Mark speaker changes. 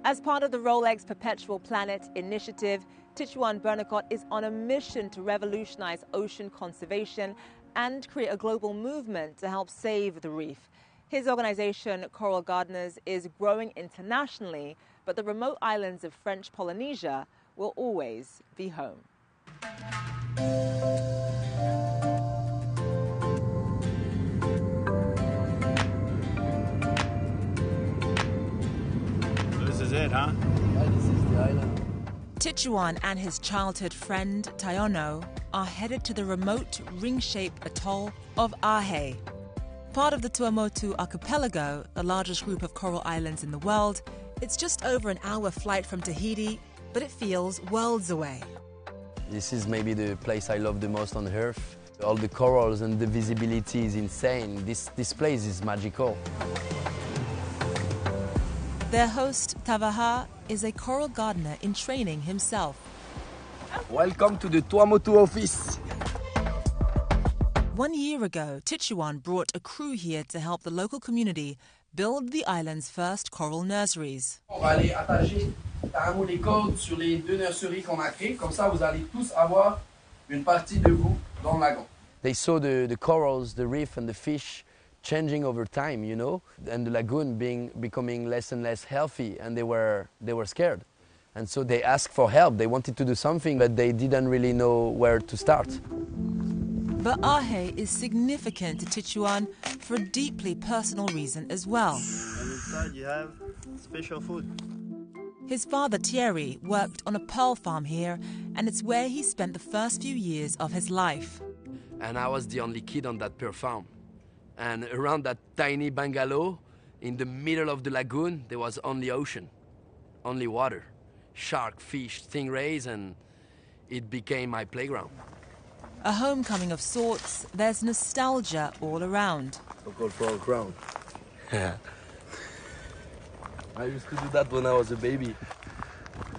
Speaker 1: As part of the Rolex Perpetual Planet initiative, Tichuan Bernacott is on a mission to revolutionize ocean conservation and create a global movement to help save the reef. His organization, Coral Gardeners, is growing internationally, but the remote islands of French Polynesia will always be home.
Speaker 2: This is it, huh?
Speaker 3: Yeah, this is the island.
Speaker 1: Tichuan and his childhood friend, Tayono, are headed to the remote ring-shaped atoll of Ahe. Part of the Tuamotu archipelago, the largest group of coral islands in the world, it's just over an hour flight from Tahiti, but it feels worlds away.
Speaker 3: This is maybe the place I love the most on Earth. All the corals and the visibility is insane. This place is magical.
Speaker 1: Their host, Tavaha, is a coral gardener in training himself.
Speaker 3: Welcome to the Tuamotu office.
Speaker 1: 1 year ago, Tichuan brought a crew here to help the local community build the island's first coral nurseries.
Speaker 3: On va aller attacher carrément les cordes sur les deux nurseries qu'on a créées. Comme ça, vous allez tous avoir une partie de vous dans le lagon. They saw the corals, the reef and the fish changing over time, you know, and the lagoon becoming less and less healthy, and they were scared. And so they asked for help. They wanted to do something, but they didn't really know where to start.
Speaker 1: But Ahe is significant to Tichuan for a deeply personal reason as well.
Speaker 2: And inside you have special food.
Speaker 1: His father, Thierry, worked on a pearl farm here, and it's where he spent the first few years of his life.
Speaker 3: And I was the only kid on that pearl farm. And around that tiny bungalow, in the middle of the lagoon, there was only ocean, only water, shark, fish, stingrays, and it became my playground.
Speaker 1: A homecoming of sorts, there's nostalgia all around.
Speaker 3: So-called pearl ground. I used to do that when I was a baby.